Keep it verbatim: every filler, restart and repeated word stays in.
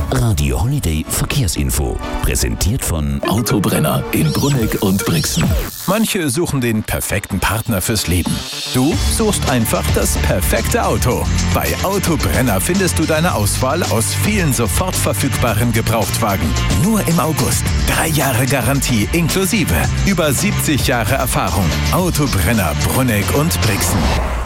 Radio Holiday Verkehrsinfo. Präsentiert von Autobrenner in Brunegg und Brixen. Manche suchen den perfekten Partner fürs Leben. Du suchst einfach das perfekte Auto. Bei Autobrenner findest du deine Auswahl aus vielen sofort verfügbaren Gebrauchtwagen. Nur im August. Drei Jahre Garantie inklusive. Über siebzig Jahre Erfahrung. Autobrenner Brunegg und Brixen.